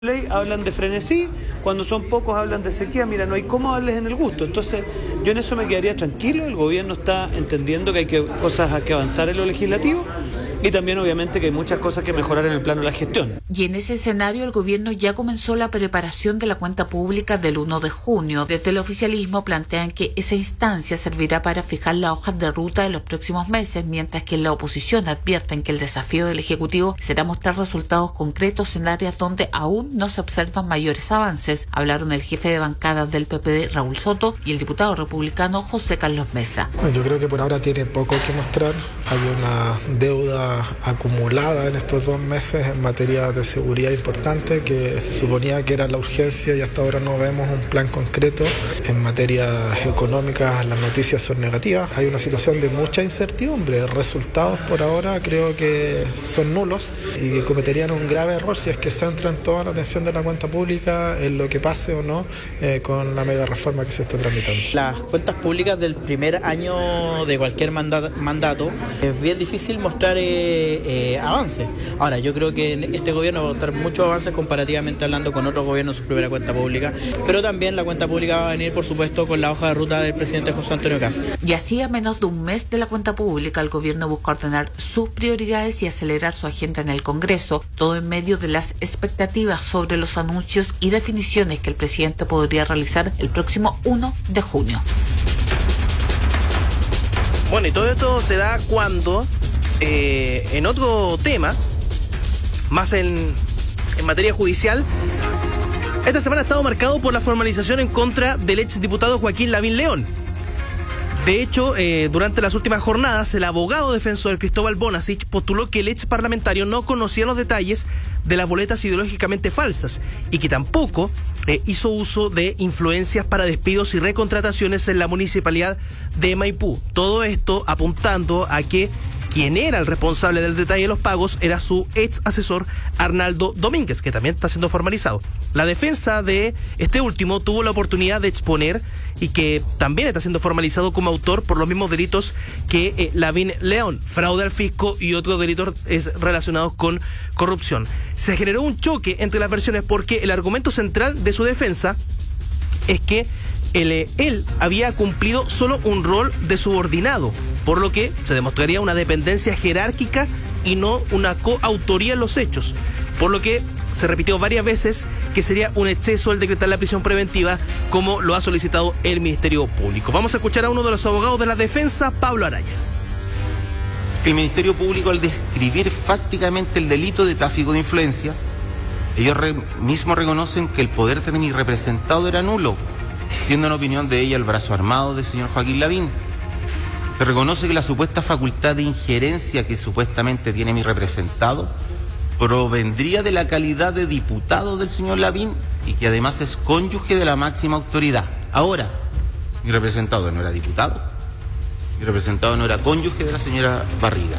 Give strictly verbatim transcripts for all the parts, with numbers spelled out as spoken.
ley hablan de frenesí, cuando son pocos hablan de sequía, mira, no hay cómo darles en el gusto. Entonces, yo en eso me quedaría tranquilo, el gobierno está entendiendo que hay que, cosas a que avanzar en lo legislativo y también obviamente que hay muchas cosas que mejorar en el plano de la gestión. Y en ese escenario el gobierno ya comenzó la preparación de la cuenta pública del primero de junio. Desde el oficialismo plantean que esa instancia servirá para fijar las hojas de ruta de los próximos meses, mientras que en la oposición advierten que el desafío del Ejecutivo será mostrar resultados concretos en áreas donde aún no se observan mayores avances. Hablaron el jefe de bancada del P P D, Raúl Soto, y el diputado republicano José Carlos Mesa. Bueno, yo creo que por ahora tiene poco que mostrar. Hay una deuda acumulada en estos dos meses en materia de seguridad importante que se suponía que era la urgencia y hasta ahora no vemos un plan concreto. En materias económicas las noticias son negativas. Hay una situación de mucha incertidumbre. Resultados por ahora creo que son nulos y que cometerían un grave error si es que centran toda la atención de la cuenta pública en lo que pase o no eh, con la mega reforma que se está tramitando. Las cuentas públicas del primer año de cualquier mandato, mandato es bien difícil mostrar eh, Eh, avance. Ahora, yo creo que en este gobierno va a mostrar muchos avances comparativamente hablando con otros gobiernos en su primera cuenta pública, pero también la cuenta pública va a venir, por supuesto, con la hoja de ruta del presidente José Antonio Kast. Y así, a menos de un mes de la cuenta pública, el gobierno busca ordenar sus prioridades y acelerar su agenda en el Congreso, todo en medio de las expectativas sobre los anuncios y definiciones que el presidente podría realizar el próximo primero de junio. Bueno, y todo esto se da cuando Eh, en otro tema, más en, en materia judicial, esta semana ha estado marcado por la formalización en contra del exdiputado Joaquín Lavín León. De hecho, eh, durante las últimas jornadas, el abogado defensor Cristóbal Bonasich postuló que el ex parlamentario no conocía los detalles de las boletas ideológicamente falsas y que tampoco eh, hizo uso de influencias para despidos y recontrataciones en la municipalidad de Maipú. Todo esto apuntando a que quien era el responsable del detalle de los pagos era su ex asesor Arnaldo Domínguez, que también está siendo formalizado. La defensa de este último tuvo la oportunidad de exponer y que también está siendo formalizado como autor por los mismos delitos que eh, Lavín León, fraude al fisco y otros delitos es, relacionados con corrupción. Se generó un choque entre las versiones porque el argumento central de su defensa es que Él, él había cumplido solo un rol de subordinado, por lo que se demostraría una dependencia jerárquica y no una coautoría en los hechos, por lo que se repitió varias veces que sería un exceso el decretar la prisión preventiva, como lo ha solicitado el Ministerio Público. Vamos a escuchar a uno de los abogados de la defensa, Pablo Araya. El Ministerio Público, al describir fácticamente el delito de tráfico de influencias, ellos re- mismos reconocen que el poder de mi representado era nulo, siendo en opinión de ella el brazo armado del señor Joaquín Lavín. Se reconoce que la supuesta facultad de injerencia que supuestamente tiene mi representado provendría de la calidad de diputado del señor Lavín y que además es cónyuge de la máxima autoridad. Ahora, mi representado no era diputado, mi representado no era cónyuge de la señora Barriga.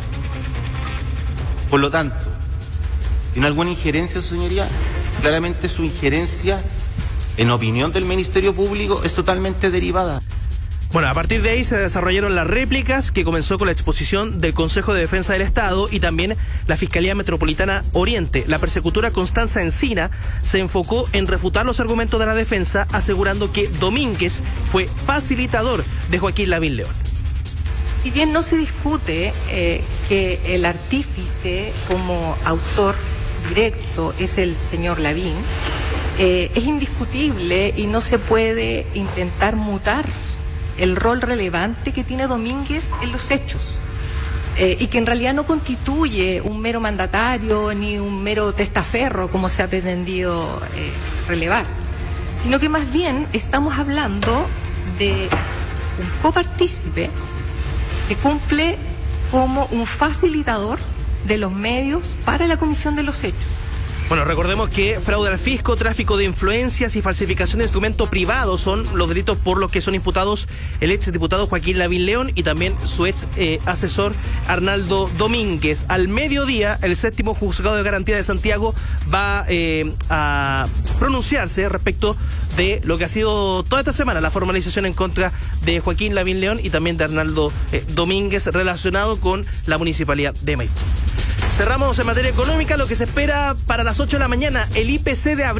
Por lo tanto, ¿tiene alguna injerencia, su señoría? Claramente su injerencia, en opinión del Ministerio Público, es totalmente derivada. Bueno, a partir de ahí se desarrollaron las réplicas, que comenzó con la exposición del Consejo de Defensa del Estado y también la Fiscalía Metropolitana Oriente. La persecutora Constanza Encina se enfocó en refutar los argumentos de la defensa, asegurando que Domínguez fue facilitador de Joaquín Lavín León. Si bien no se discute eh, que el artífice como autor directo es el señor Lavín, eh, es indiscutible y no se puede intentar mutar el rol relevante que tiene Domínguez en los hechos, eh, y que en realidad no constituye un mero mandatario ni un mero testaferro como se ha pretendido eh, relevar, sino que más bien estamos hablando de un copartícipe que cumple como un facilitador de los medios para la comisión de los hechos. Bueno, recordemos que fraude al fisco, tráfico de influencias y falsificación de instrumento privado son los delitos por los que son imputados el ex diputado Joaquín Lavín León y también su ex eh, asesor Arnaldo Domínguez. Al mediodía, el séptimo juzgado de garantía de Santiago va eh, a pronunciarse respecto de lo que ha sido toda esta semana la formalización en contra de Joaquín Lavín León y también de Arnaldo eh, Domínguez relacionado con la municipalidad de Maipú. Cerramos en materia económica lo que se espera para las ocho de la mañana, el I P C de abril.